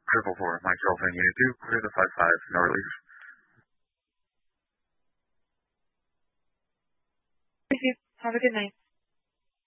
Grateful for myself and you too. Clear the 5-5, no relief. Thank you. Have a good night.